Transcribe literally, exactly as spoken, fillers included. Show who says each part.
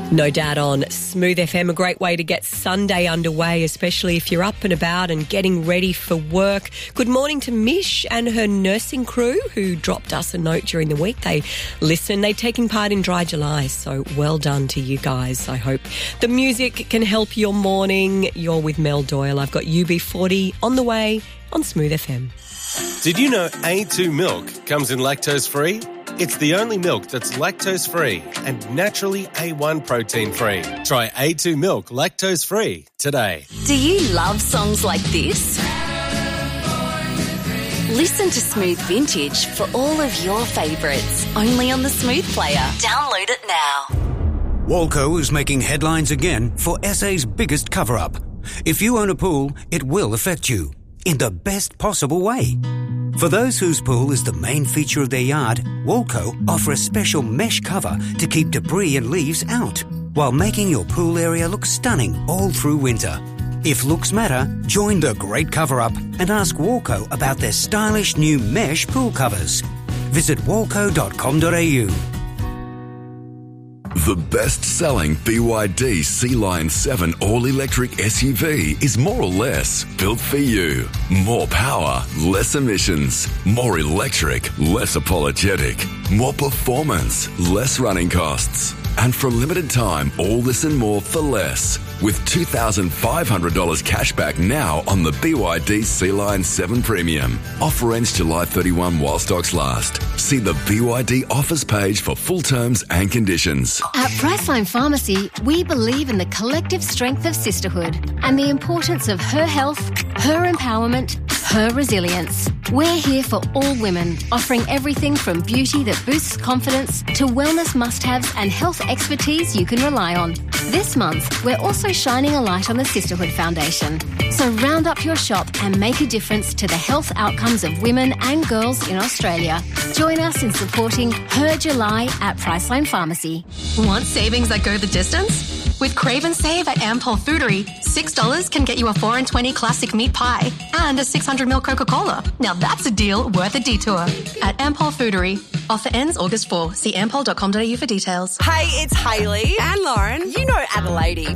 Speaker 1: No doubt on Smooth F M, a great way to get Sunday underway, especially if you're up and about and getting ready for work. Good morning to Mish and her nursing crew who dropped us a note during the week. They listen, they're taking part in Dry July, so well done to you guys. I hope the music can help your morning. You're with Mel Doyle. I've got U B forty on the way on Smooth F M.
Speaker 2: Did you know A two milk comes in lactose-free? It's the only milk that's lactose-free and naturally A one protein-free. Try A two milk lactose-free today.
Speaker 3: Do you love songs like this? Listen to Smooth Vintage for all of your favourites, only on the Smooth Player. Download it now.
Speaker 4: Walco is making headlines again for S A's biggest cover-up. If you own a pool, it will affect you in the best possible way. For those whose pool is the main feature of their yard, Walco offer a special mesh cover to keep debris and leaves out, while making your pool area look stunning all through winter. If looks matter, join the great cover-up and ask Walco about their stylish new mesh pool covers. Visit walco dot com dot a u.
Speaker 5: The best-selling B Y D Sea Lion seven all-electric S U V is more or less built for you. More power, less emissions. More electric, less apologetic. More performance, less running costs. And for a limited time, all this and more for less. With two thousand five hundred dollars cash back now on the B Y D Sea Lion seven Premium. Offer ends July thirty-first while stocks last. See the B Y D offers page for full terms and conditions.
Speaker 6: At Priceline Pharmacy, we believe in the collective strength of sisterhood and the importance of her health, her empowerment, her resilience. We're here for all women, offering everything from beauty that boosts confidence to wellness must-haves and health expertise you can rely on. This month, we're also shining a light on the Sisterhood Foundation. So round up your shop and make a difference to the health outcomes of women and girls in Australia. Join us in supporting Her July at Priceline Pharmacy.
Speaker 7: Want savings that go the distance? With Crave and Save at Ampol Foodery, six dollars can get you a four and twenty classic meat pie and a six hundred milliliter Coca-Cola. Now that's a deal worth a detour. At Ampol Foodery. Offer ends August fourth. See ampol dot com dot a u for details.
Speaker 8: Hey, it's Hayley
Speaker 9: and Lauren.
Speaker 8: You know Adelaide